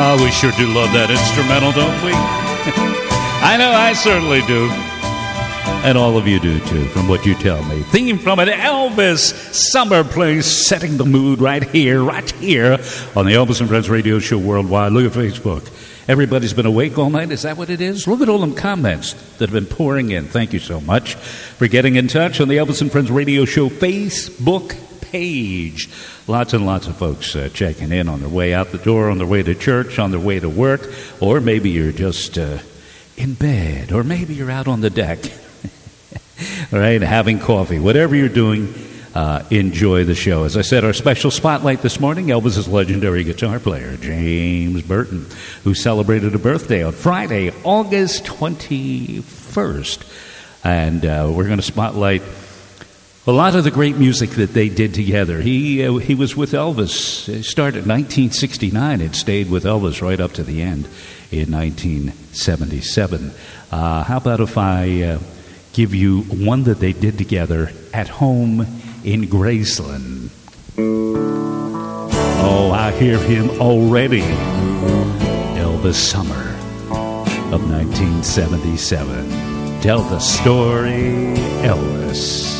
We sure do love that instrumental, don't we? I know I certainly do. And all of you do, too, from what you tell me. Theme from an Elvis summer place, setting the mood right here on the Elvis and Friends Radio Show worldwide. Look at Facebook. Everybody's been awake all night. Is that what it is? Look at all them comments that have been pouring in. Thank you so much for getting in touch on the Elvis and Friends Radio Show Facebook page. Lots and lots of folks checking in on their way out the door, on their way to church, on their way to work, or maybe you're just in bed, or maybe you're out on the deck, all right, having coffee. Whatever you're doing, enjoy the show. As I said, our special spotlight this morning, Elvis's legendary guitar player, James Burton, who celebrated a birthday on Friday, August 21st. And we're going to spotlight a lot of the great music that they did together. He was with Elvis. He started in 1969 and stayed with Elvis right up to the end in 1977. How about if I give you one that they did together at home in Graceland? Oh, I hear him already. Elvis Summer of 1977. Tell the story, Elvis.